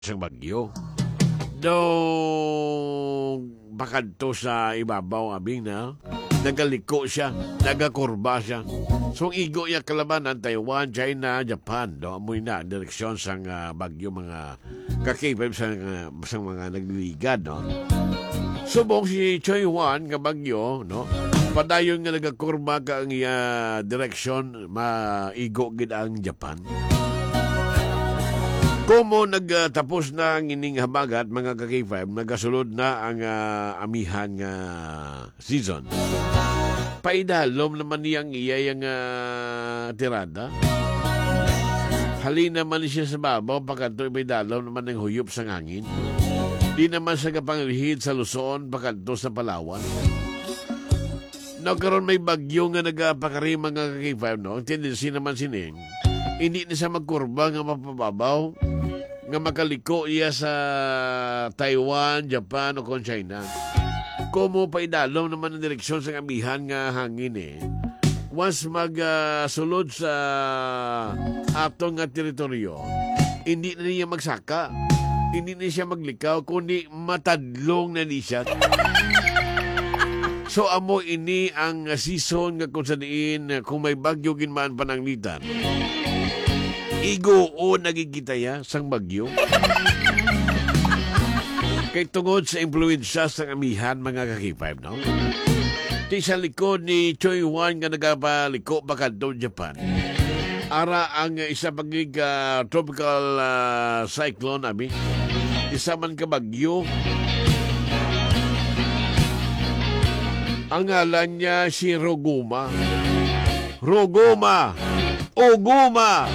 sa bagyo. Nung bakadto sa ibabaw abing na nagaliko siya, nagakurba siya. So ang igo niya kalabanan Taiwan, China, Japan, do amoy na direksyon sang bagyo mga kakipib sa mga nagliligad, no. Subong si Choi Wan nga bagyo, no. Padayon nga nagakurba ka ang direksyon maigo gid ang Japan. Como nagtapos na ang ining habagat, mga ka-K5, nagasulod na ang amihan season. Paidalom naman niyang iyayang tirada. Halina man siya sa babaw, pagkanto paidalom naman ng huyop sa hangin. Di naman sa kapanglihid sa Luzon, pagkanto sa Palawan. Nagkaroon may bagyo nga nagpakari mga ka-K5, no? Ang tendency naman sining. Hindi na siya magkurba nga mapababaw nga makaliko iya sa Taiwan, Japan o kung China. Como pa idalom naman ang direksyon sa amihan nga hangin once magsulod sa atong nga teritoryo, hindi na niya magsaka, hindi na siya maglikaw, kundi matadlong na niya. So amo ini ang season nga kung saan kung may bagyo ginmaan pananglitan, igo o nagigita ya sang bagyo. Kay tungod sa impluensya sa amihan mga ka-K5, no? Di sa likod ni Choi Wan nga nagapaliko bakadto Japan. Ara ang isa pagig tropical cyclone abi. Isa man ka bagyo. Ang ngalan niya si Roguma. Roguma! Oguma!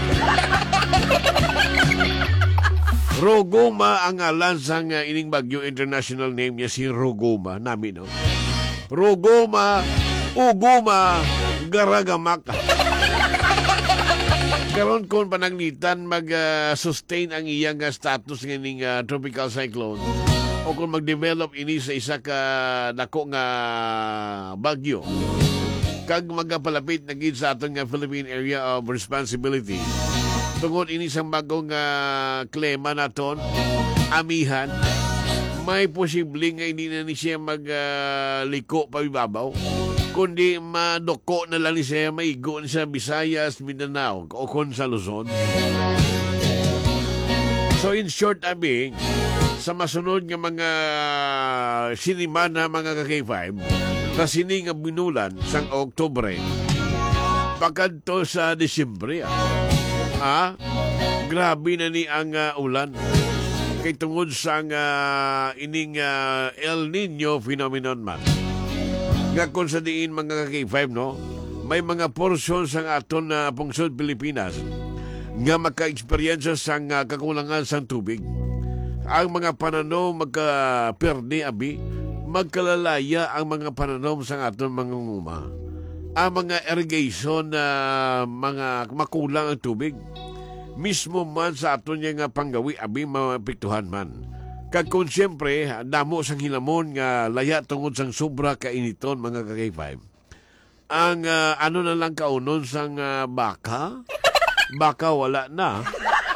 Roguma ang ngalan sa ining bagyo. International name niya si Roguma. Nami, no? Roguma, Oguma, Garagamak. Karon kon pananglitan mag-sustain ang iyang status ng tropical cyclone o kung mag-develop ini sa isa ka dako nga bagyo kag magapalapit na gid sa atong Philippine Area of Responsibility tungod ini sang bagong klema naton amihan, may posibleng nga hindi na ni siya magliko pabibabaw, kundi madoko na lang ni siya, maigo ni siya Visayas, Mindanao o kon sa Luzon. So in short, abi, sa masunod nga mga sinimana mga ka-K5 na sini nga binulan sang Oktubre pagkanto sa Disyembre, grabe na ni ang ulan kay tungod sa ining El Nino phenomenon man nga kung sa diin mga ka-K5, no, may mga porsyon sang aton na pungsod Pilipinas nga maka-experience sang kakulangan sang tubig. Ang mga pananom magka-perdi abi, magkalalaya ang mga pananom sang aton mga nguma. Ang mga irrigation na mga makulang ang tubig. Mismo man sa aton nga panggawi abi mapiktuhan man. Kag kung siyempre, damo sang hinamon nga laya tungod sang sobra kainiton mga ka-K5. Ang ano na lang kaunon sang baka wala na.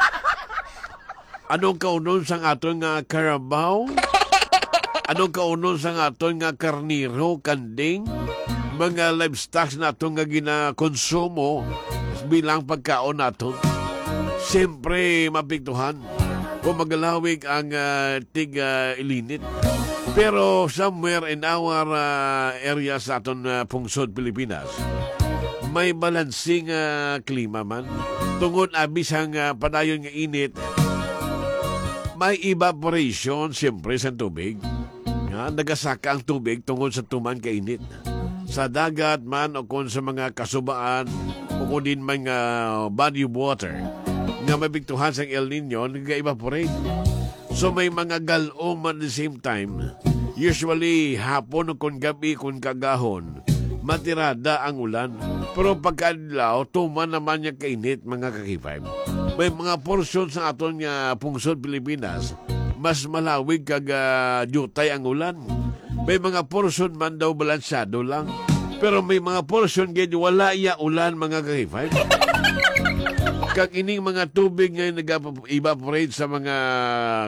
Anong kaunon sang aton nga Carabao? Anong kaunon sang aton nga karniro, kanding? Mga livestock na aton nga ginakonsumo bilang pagkaon naton. Siyempre, mapiktuhan kung magalawig ang ilinit. Pero somewhere in our area sa aton pungsod Pilipinas, may balansing klima man. Tungod abis ang padayon nga init, may evaporation siyempre sa tubig. Nagasaka ang tubig tungod sa tuman kainit. Sa dagat man o kung sa mga kasubaan o kung din mga body of water nga mabigtuhan sa El Nino, nag-evaporate. So may mga galom at the same time. Usually hapon o kung gabi kung kagahon, matirada ang ulan. Pero pagkadlaw, tuman naman yung kainit mga ka-K5. May mga porsyon sa aton nga pungsod Pilipinas, mas malawig kag jutay ang ulan. May mga porsyon man daw balansyado lang. Pero may mga porsyon gid wala iya ulan mga ka-K5. Kag ining mga tubig nga nag-evaporate sa mga